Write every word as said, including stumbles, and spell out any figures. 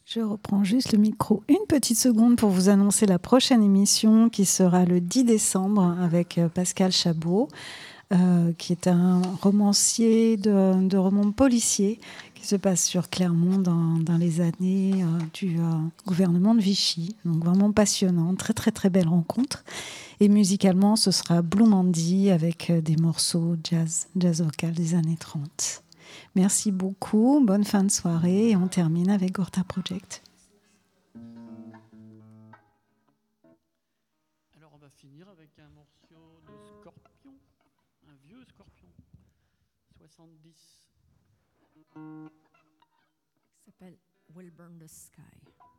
Je reprends juste le micro une petite seconde pour vous annoncer la prochaine émission qui sera le dix décembre avec Pascal Chabot, euh, qui est un romancier de, de romans policiers qui se passe sur Clermont dans, dans les années euh, du euh, gouvernement de Vichy. Donc vraiment passionnant, très très très belle rencontre. Et musicalement, ce sera Blue Mandy avec des morceaux jazz, jazz vocal des années trente. Merci beaucoup, bonne fin de soirée et on termine avec Gorta Project. Alors on va finir avec un morceau de Scorpion, un vieux Scorpion, soixante-dix. Il s'appelle Will Burn the Sky.